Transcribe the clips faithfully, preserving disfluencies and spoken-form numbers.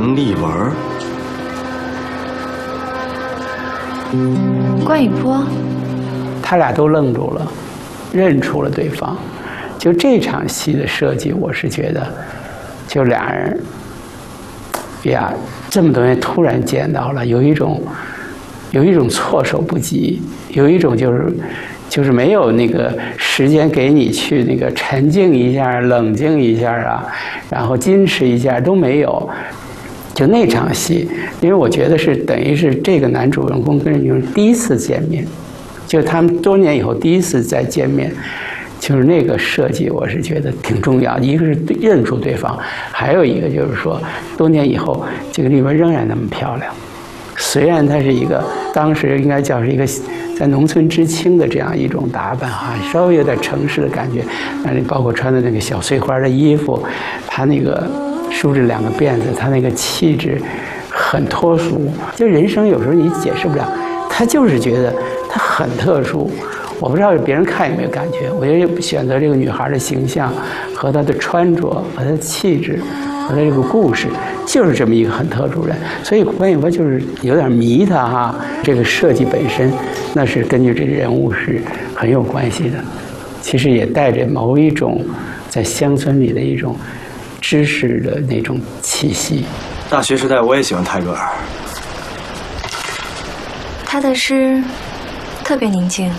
王丽文。 关雨波， 他俩都愣住了，认出了对方。就这场戏的设计，我是觉得，就俩人呀，这么多年突然见到了，有一种有一种措手不及，有一种就是就是没有那个时间给你去那个沉静一下、冷静一下啊，然后矜持一下都没有。就那场戏，因为我觉得是等于是这个男主人公跟女主第一次见面，就他们多年以后第一次再见面，就是那个设计，我是觉得挺重要。一个是认出对方，还有一个就是说，多年以后这个丽文仍然那么漂亮。虽然她是一个当时应该叫是一个在农村知青的这样一种打扮哈，稍微有点城市的感觉，但是包括穿的那个小碎花的衣服，她那个梳着两个辫子，她那个气质很脱俗。就人生有时候你解释不了，她就是觉得她很特殊。我不知道别人看有没有感觉，我觉得选择这个女孩的形象和她的穿着和她的气质和她这个故事，就是这么一个很特殊人。所以关雨波就是有点迷她哈，这个设计本身那是根据这个人物是很有关系的，其实也带着某一种在乡村里的一种知识的那种气息。 大学时代我也喜欢泰戈尔， 他的诗特别宁静，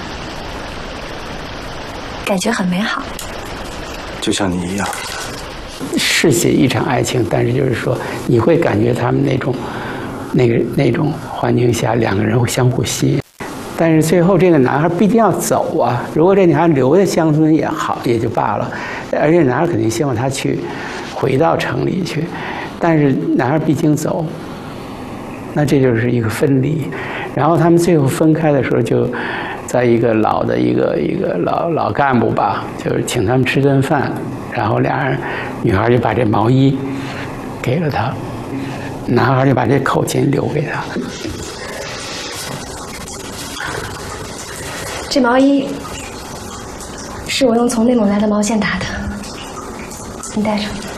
感觉很美好， 就像你一样。 是写一场爱情，但是就是说你会感觉他们那种那个那种环境下两个人会相互吸引，但是最后这个男孩必定要走啊，如果这女孩留在乡村也好也就罢了，而且男孩肯定希望她去回到城里去，但是男孩毕竟走，那这就是一个分离。然后他们最后分开的时候，就在一个老的一个一个老老干部吧，就是请他们吃顿饭，然后俩人女孩就把这毛衣给了他，男孩就把这口琴留给他。 这毛衣是我用从内蒙来的毛线打的，你带上。